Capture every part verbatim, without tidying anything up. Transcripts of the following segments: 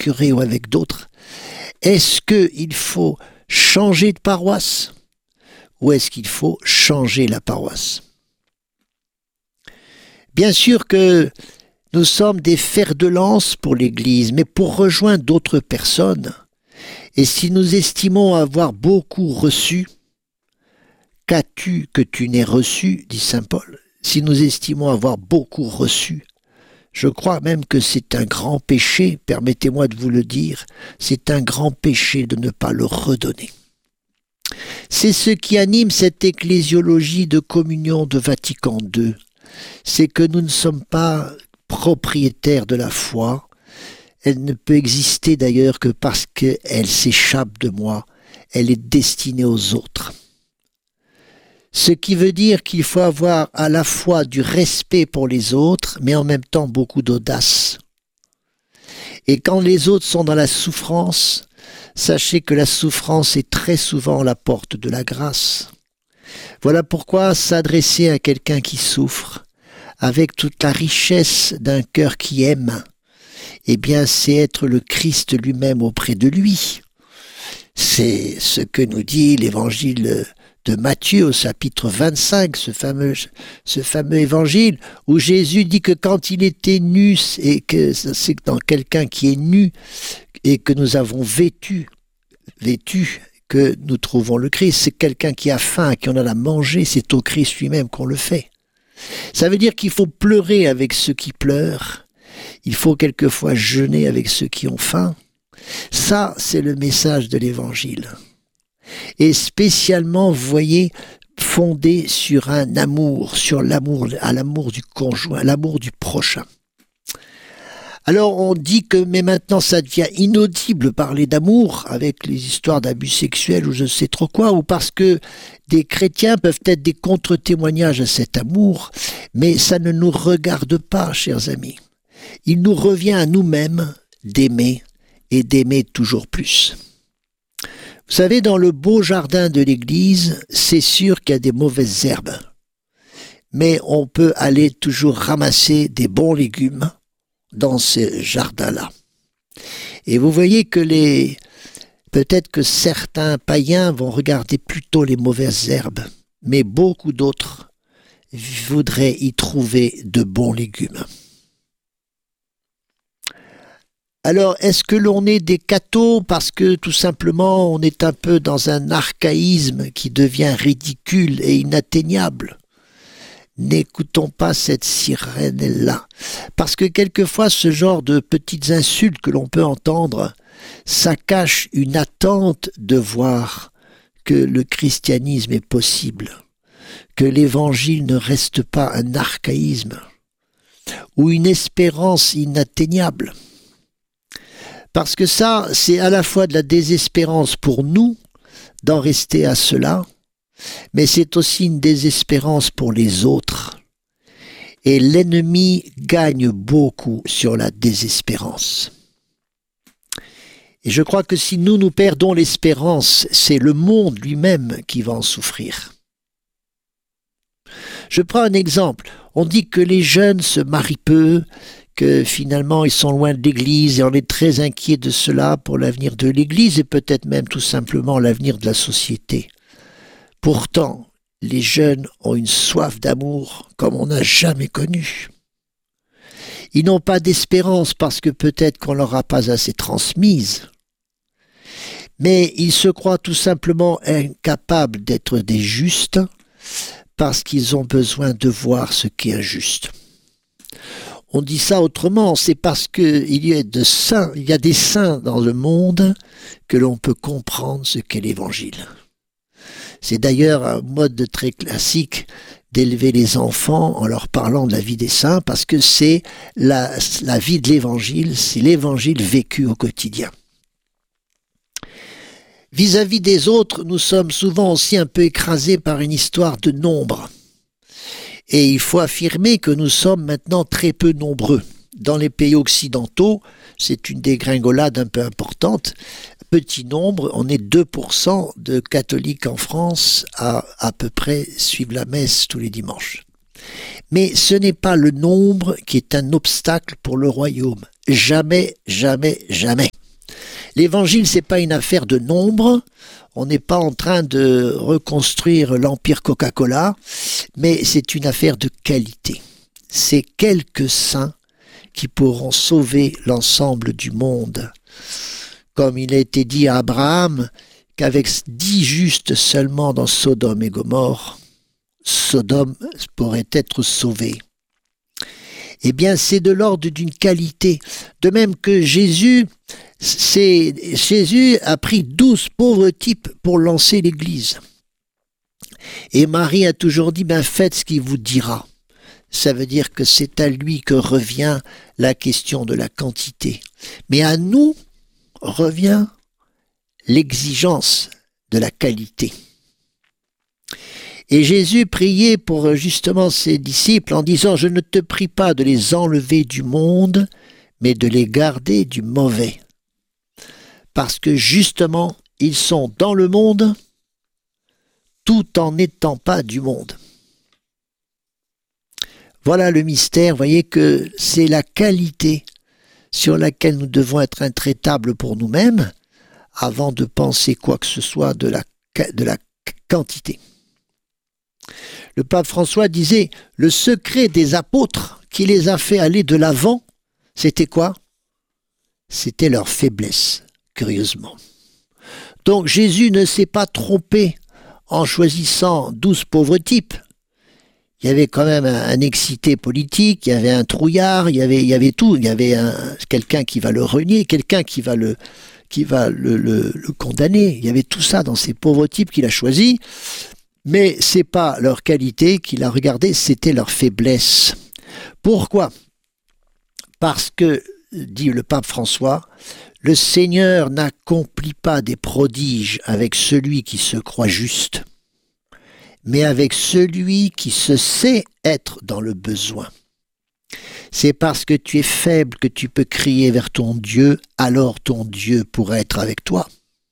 curé ou avec d'autres, est-ce qu'il faut changer de paroisse ou est-ce qu'il faut changer la paroisse? Bien sûr que nous sommes des fers de lance pour l'Église, mais pour rejoindre d'autres personnes, et si nous estimons avoir beaucoup reçu, qu'as-tu que tu n'aies reçu, dit saint Paul? Si nous estimons avoir beaucoup reçu, je crois même que c'est un grand péché, permettez-moi de vous le dire, c'est un grand péché de ne pas le redonner. C'est ce qui anime cette ecclésiologie de communion de Vatican deux, c'est que nous ne sommes pas propriétaires de la foi. Elle ne peut exister d'ailleurs que parce qu'elle s'échappe de moi, elle est destinée aux autres. Ce qui veut dire qu'il faut avoir à la fois du respect pour les autres, mais en même temps beaucoup d'audace. Et quand les autres sont dans la souffrance, sachez que la souffrance est très souvent la porte de la grâce. Voilà pourquoi s'adresser à quelqu'un qui souffre, avec toute la richesse d'un cœur qui aime, eh bien c'est être le Christ lui-même auprès de lui. C'est ce que nous dit l'évangile de Matthieu au chapitre vingt-cinq, ce fameux, ce fameux évangile où Jésus dit que quand il était nu, et que c'est dans quelqu'un qui est nu et que nous avons vêtu, vêtu, que nous trouvons le Christ. C'est quelqu'un qui a faim, à qui on a à manger, c'est au Christ lui-même qu'on le fait. Ça veut dire qu'il faut pleurer avec ceux qui pleurent, il faut quelquefois jeûner avec ceux qui ont faim. Ça, c'est le message de l'Évangile. Et spécialement, vous voyez, fondé sur un amour, sur l'amour, à l'amour du conjoint, à l'amour du prochain. Alors on dit que, mais maintenant ça devient inaudible parler d'amour avec les histoires d'abus sexuels ou je sais trop quoi, ou parce que des chrétiens peuvent être des contre-témoignages à cet amour, mais ça ne nous regarde pas, chers amis. Il nous revient à nous-mêmes d'aimer et d'aimer toujours plus. Vous savez, dans le beau jardin de l'Église, c'est sûr qu'il y a des mauvaises herbes, mais on peut aller toujours ramasser des bons légumes dans ce jardin-là. Et vous voyez que les, peut-être que certains païens vont regarder plutôt les mauvaises herbes, mais beaucoup d'autres voudraient y trouver de bons légumes. Alors, est-ce que l'on est des cathos parce que tout simplement on est un peu dans un archaïsme qui devient ridicule et inatteignable ? N'écoutons pas cette sirène-là. Parce que quelquefois, ce genre de petites insultes que l'on peut entendre, ça cache une attente de voir que le christianisme est possible, que l'évangile ne reste pas un archaïsme ou une espérance inatteignable. Parce que ça, c'est à la fois de la désespérance pour nous d'en rester à cela, mais c'est aussi une désespérance pour les autres. Et l'ennemi gagne beaucoup sur la désespérance. Et je crois que si nous, nous perdons l'espérance, c'est le monde lui-même qui va en souffrir. Je prends un exemple. On dit que les jeunes se marient peu, que finalement ils sont loin de l'Église et on est très inquiet de cela pour l'avenir de l'Église et peut-être même tout simplement l'avenir de la société. Pourtant, les jeunes ont une soif d'amour comme on n'a jamais connu. Ils n'ont pas d'espérance parce que peut-être qu'on leur a pas assez transmise. Mais ils se croient tout simplement incapables d'être des justes parce qu'ils ont besoin de voir ce qui est injuste. On dit ça autrement, c'est parce qu'il y a de saints, il y a des saints dans le monde que l'on peut comprendre ce qu'est l'Évangile. C'est d'ailleurs un mode très classique d'élever les enfants en leur parlant de la vie des saints, parce que c'est la, la vie de l'Évangile, c'est l'Évangile vécu au quotidien. Vis-à-vis des autres, nous sommes souvent aussi un peu écrasés par une histoire de nombre. Et il faut affirmer que nous sommes maintenant très peu nombreux. Dans les pays occidentaux, c'est une dégringolade un peu importante. Petit nombre, on est deux pour cent de catholiques en France à à peu près suivre la messe tous les dimanches. Mais ce n'est pas le nombre qui est un obstacle pour le royaume. Jamais, jamais, jamais. L'évangile, c'est pas une affaire de nombre. On n'est pas en train de reconstruire l'empire Coca-Cola, mais c'est une affaire de qualité. C'est quelques saints qui pourront sauver l'ensemble du monde. Comme il a été dit à Abraham, qu'avec dix justes seulement dans Sodome et Gomorrhe, Sodome pourrait être sauvé. Eh bien, c'est de l'ordre d'une qualité. De même que Jésus, c'est, Jésus a pris douze pauvres types pour lancer l'Église. Et Marie a toujours dit, ben faites ce qu'il vous dira. Ça veut dire que c'est à lui que revient la question de la quantité. Mais à nous revient l'exigence de la qualité. Et Jésus priait pour justement ses disciples en disant « Je ne te prie pas de les enlever du monde, mais de les garder du mauvais. » Parce que justement, ils sont dans le monde tout en n'étant pas du monde. Voilà le mystère, vous voyez que c'est la qualité sur laquelle nous devons être intraitables pour nous-mêmes avant de penser quoi que ce soit de la, de la quantité. Le pape François disait, le secret des apôtres qui les a fait aller de l'avant, c'était quoi? C'était leur faiblesse, curieusement. Donc Jésus ne s'est pas trompé en choisissant douze pauvres types. Il y avait quand même un, un excité politique, il y avait un trouillard, il y avait, il y avait tout. Il y avait un, quelqu'un qui va le renier, quelqu'un qui va le, qui va le, le, le condamner. Il y avait tout ça dans ces pauvres types qu'il a choisis. Mais c'est pas leur qualité qu'il a regardé, c'était leur faiblesse. Pourquoi? Parce que, dit le pape François, le Seigneur n'accomplit pas des prodiges avec celui qui se croit juste, mais avec celui qui se sait être dans le besoin. C'est parce que tu es faible que tu peux crier vers ton Dieu, alors ton Dieu pourra être avec toi.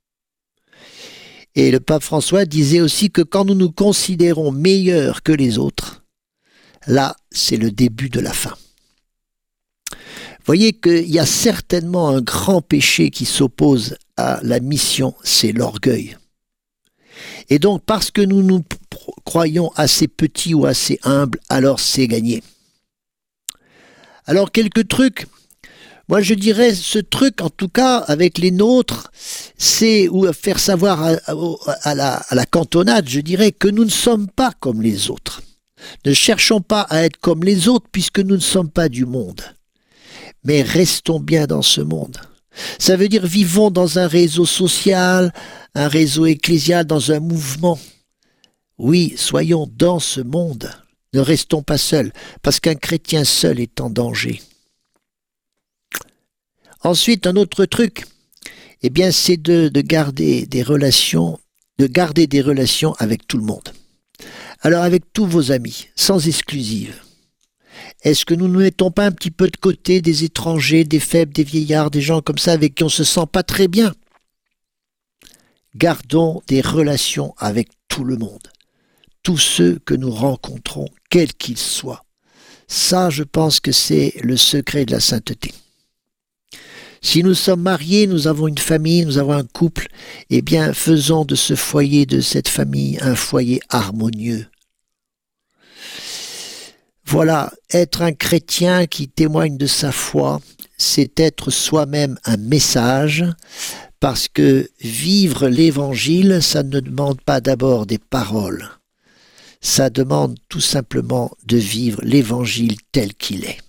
Et le pape François disait aussi que quand nous nous considérons meilleurs que les autres, là, c'est le début de la fin. Voyez qu'il y a certainement un grand péché qui s'oppose à la mission, c'est l'orgueil. Et donc, parce que nous nous croyons assez petits ou assez humbles, alors c'est gagné. Alors, quelques trucs. Moi, je dirais, ce truc, en tout cas, avec les nôtres, c'est ou faire savoir à, à, la, à la cantonade, je dirais, que nous ne sommes pas comme les autres. Ne cherchons pas à être comme les autres, puisque nous ne sommes pas du monde. Mais restons bien dans ce monde. Ça veut dire vivons dans un réseau social, un réseau ecclésial, dans un mouvement. Oui, soyons dans ce monde. Ne restons pas seuls, parce qu'un chrétien seul est en danger. Ensuite, un autre truc, eh bien, c'est de, de garder des relations, de garder des relations avec tout le monde. Alors, avec tous vos amis, sans exclusive. Est-ce que nous ne mettons pas un petit peu de côté des étrangers, des faibles, des vieillards, des gens comme ça avec qui on se sent pas très bien? Gardons des relations avec tout le monde. Tous ceux que nous rencontrons, quels qu'ils soient. Ça, je pense que c'est le secret de la sainteté. Si nous sommes mariés, nous avons une famille, nous avons un couple, eh bien, faisons de ce foyer, de cette famille, un foyer harmonieux. Voilà, être un chrétien qui témoigne de sa foi, c'est être soi-même un message, parce que vivre l'évangile, ça ne demande pas d'abord des paroles. Ça demande tout simplement de vivre l'évangile tel qu'il est.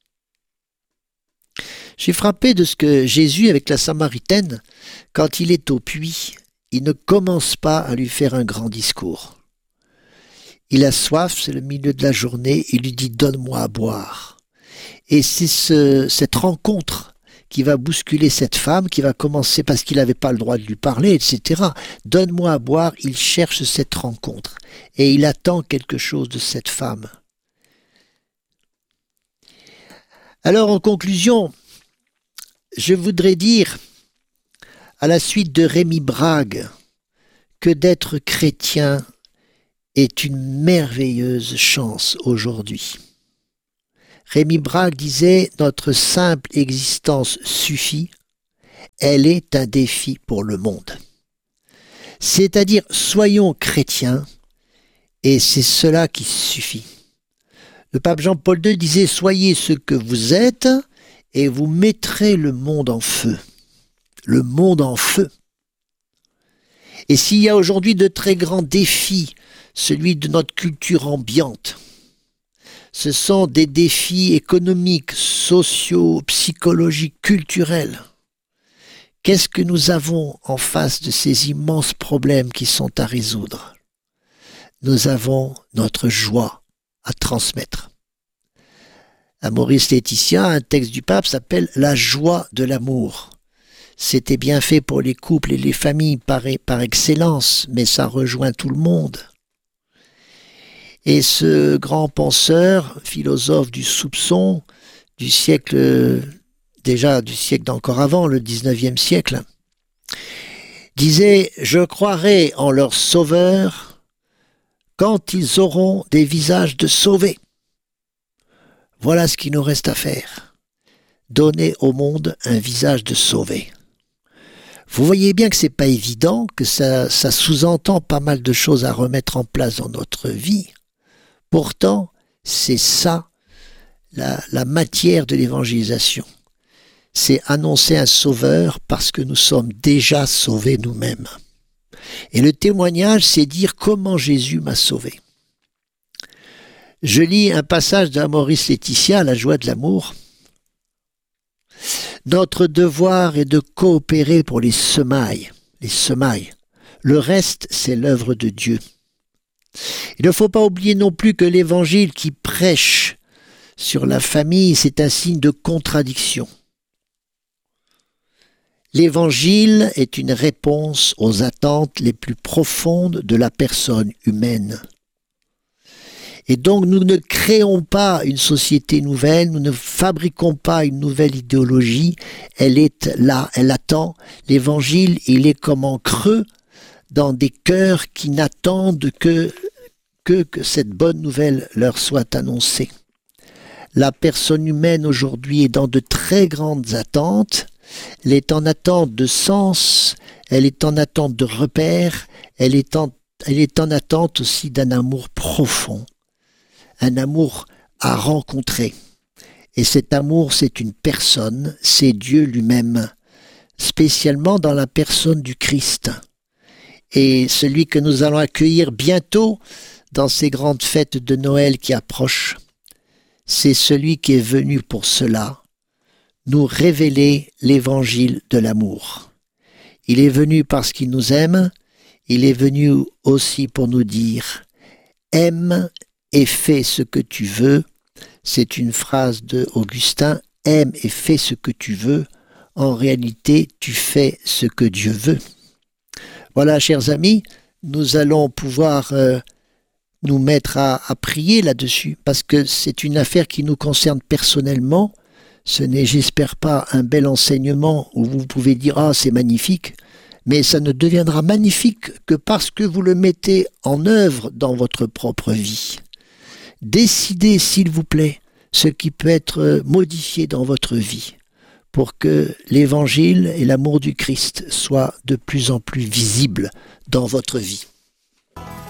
J'ai frappé de ce que Jésus, avec la Samaritaine, quand il est au puits, il ne commence pas à lui faire un grand discours. Il a soif, c'est le milieu de la journée, il lui dit « donne-moi à boire ». Et c'est ce, cette rencontre qui va bousculer cette femme, qui va commencer parce qu'il n'avait pas le droit de lui parler, et cetera. Donne-moi à boire, il cherche cette rencontre et il attend quelque chose de cette femme. Alors en conclusion, je voudrais dire, à la suite de Rémi Brague, que d'être chrétien est une merveilleuse chance aujourd'hui. Rémi Braque disait « Notre simple existence suffit, elle est un défi pour le monde ». C'est-à-dire, soyons chrétiens, et c'est cela qui suffit. Le pape Jean-Paul deux disait « Soyez ce que vous êtes, et vous mettrez le monde en feu ». Le monde en feu. Et s'il y a aujourd'hui de très grands défis, celui de notre culture ambiante, ce sont des défis économiques, sociaux, psychologiques, culturels. Qu'est-ce que nous avons en face de ces immenses problèmes qui sont à résoudre? Nous avons notre joie à transmettre. À Maurice Laetitia, un texte du pape s'appelle « La joie de l'amour ». C'était bien fait pour les couples et les familles par, par excellence, mais ça rejoint tout le monde. Et ce grand penseur, philosophe du soupçon, du siècle, déjà du siècle d'encore avant, le dix-neuvième siècle, disait « Je croirai en leur sauveur quand ils auront des visages de sauvés. » Voilà ce qu'il nous reste à faire. Donner au monde un visage de sauvé. Vous voyez bien que c'est pas évident, que ça, ça sous-entend pas mal de choses à remettre en place dans notre vie. Pourtant, c'est ça la, la matière de l'évangélisation. C'est annoncer un sauveur parce que nous sommes déjà sauvés nous-mêmes. Et le témoignage, c'est dire comment Jésus m'a sauvé. Je lis un passage de Maurice Laetitia, La joie de l'amour. Notre devoir est de coopérer pour les semailles, les semailles. Le reste, c'est l'œuvre de Dieu. Il ne faut pas oublier non plus que l'évangile qui prêche sur la famille, c'est un signe de contradiction. L'évangile est une réponse aux attentes les plus profondes de la personne humaine. Et donc nous ne créons pas une société nouvelle, nous ne fabriquons pas une nouvelle idéologie, elle est là, elle attend. L'évangile, il est comme en creux dans des cœurs qui n'attendent que, que, que cette bonne nouvelle leur soit annoncée. La personne humaine aujourd'hui est dans de très grandes attentes, elle est en attente de sens, elle est en attente de repères, elle est en, elle est en attente aussi d'un amour profond. Un amour à rencontrer. Et cet amour, c'est une personne, c'est Dieu lui-même, spécialement dans la personne du Christ. Et celui que nous allons accueillir bientôt dans ces grandes fêtes de Noël qui approchent, c'est celui qui est venu pour cela, nous révéler l'évangile de l'amour. Il est venu parce qu'il nous aime, il est venu aussi pour nous dire « Aime et fais ce que tu veux », c'est une phrase de Augustin, « Aime et fais ce que tu veux », en réalité, tu fais ce que Dieu veut. Voilà, chers amis, nous allons pouvoir euh, nous mettre à, à prier là-dessus, parce que c'est une affaire qui nous concerne personnellement. Ce n'est, j'espère pas, un bel enseignement où vous pouvez dire « Ah, c'est magnifique », mais ça ne deviendra magnifique que parce que vous le mettez en œuvre dans votre propre vie. Décidez, s'il vous plaît, ce qui peut être modifié dans votre vie pour que l'évangile et l'amour du Christ soient de plus en plus visibles dans votre vie.